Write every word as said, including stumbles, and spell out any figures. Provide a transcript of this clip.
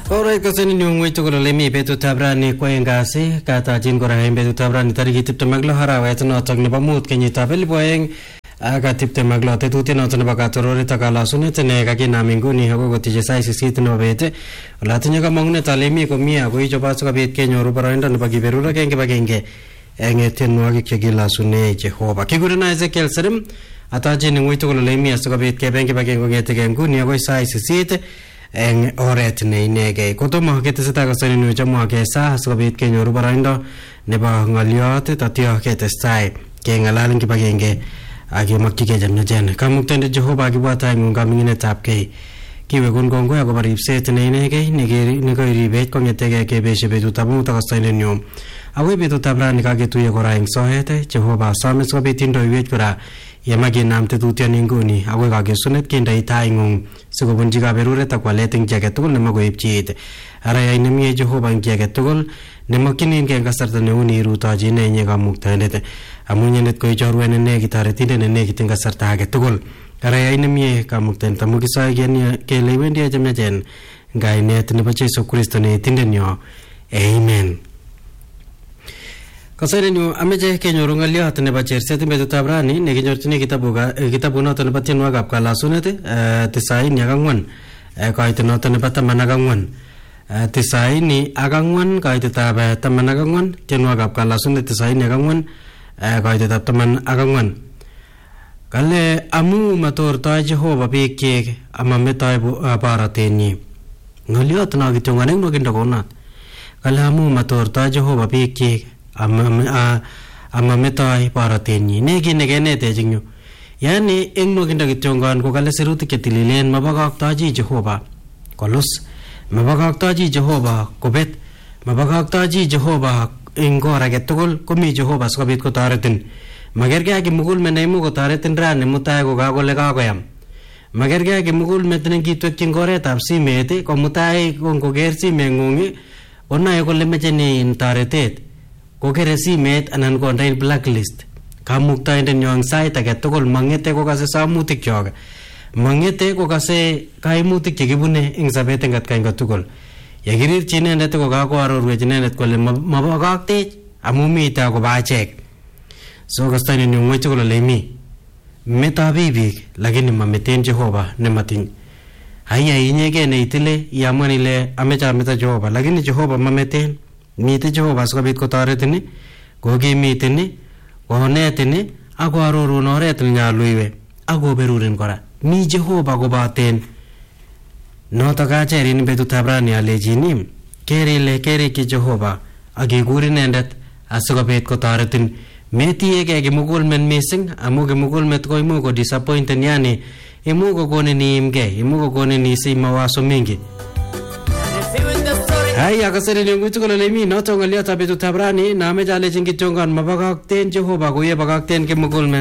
Alright, kasani nyungwe tukula lemi betu tabrani kwa ingasi kata jin kora hembe betu tabrani tariki tipte maglo harawa eto notok nipa mood kenyi tapeli boeng aga tipte maglo te tuti notok nipa katorori takala sunete ne kaki naminguni hako kotije saisi siti nipa bete ulati nyaka mangune talemi ko mia ko icho pasu kabit kenyo ruparoinda nipa kiberura kenge bagenge enge tenwagi kegila sune Jehova kigure na Ezekiel Serim ataji nyungwe tukula lemi asu kabit kebenge bagengo ngete genguni hako saisi siti eng oret ne inegei kotomo keteseta kasani nu chamo kesa asikobit kenyoru baraindo nebo ngoliot tatyo ketestai kengalal kibagenge akemakyike jamnajen kamuktende Jehova kibwata eng ngaminetab kei kiwe kun kongoi akobo ripset ne inegei nekoiribet kongetege kebeshe betutab mut akostoi nyu akoi betutab rani kaketuye kora eng soet Jehova asome sikobit indoiwech kora yemakinam tetutioni nguni akoi kakesunet kindoi tai ngung sikobunchi kaberuret ak walet eng chi age tugul nemakoipchi it ara yai nemie Jehova eng chi age tugul nemakyinige eng kasarta neuni irutochi ine inye kamuktaindet amu inyendet ko ichorwet ne nekit toretindet ne nekit eng kasarta age tugul ara yai nemie kamuktaindet amu kisoe kele iwendi achemyachen ngainet nebo Jesu Kristo ne itindenyo amen. Kasari nyu ameche kenyoru ngaliot nebo cherset betutab rani nekinyorchini kitabu kitabu noto nebo tienwogikab kalasunet tisaini ak ang'wan kaitet noto nebo taman ak ang'wan tisaini ak ang'wan kaitetab taman ak ang'wan tienwogikab kalasunet tisaini ak ang'wan kaitetab taman ak ang'wan kale amu matortoi Jehova biikchik amametoi baratenyi ngaliot no kityo ngane nokindo konat kale amu matortoi Jehova biikchik ama ama metoi baratenyi ne kit nekenetech eng yu yani eng nokindo kityongon ko kale sirutik chetililen mabakaktochi Jehova kolus mabakaktochi Jehova kobet mabakaktochi Jehova eng kor age tugul komi Jehova sikobit kotoretin magergei ak kimugulmet neimuch kotoretin rani mutai kokakole kakoyam magergei ak kimugulmet nekitwekyin oretab simet ko mutai kongoker simeng'ung konoe kole meche nin toretet kokere simet anan konde blacklist kamuktaindet nyo eng sait age tugul mangete kokase samutik chok mangete kokase kaimutik chekibune eng sabet eng atkai tugul yekirirchi inendet kokakoarorwech inendet kole mabakaktech amu mite akobo achek so kastaini nyungwe tugul ole mi meta bibik lakini mameten Jehova nematiny haya inyege neitile iamwan ile amecha meta Jehova lakini Jehova mameten mite Jehova sikobit kotoretin kokimitin konetin ak koarorun oret nenyolu iwe ak koberurin kora mi Jehova kobaten notok acherin betutab rani alechini kerile kerikyi Jehova ak ikur inendet asikobit kotoretin metiegei kimugulmet mising amu kimugulmet ko imuch kodisappointen yani imuch kokonin iimgei imuch kokonin isich mawazo mingi. Haya kasere nyungu tukolo lemi noto ngaliot betutab rani na ameche alechin kityongon mabakakten Jehova koye bakakten kimugulmet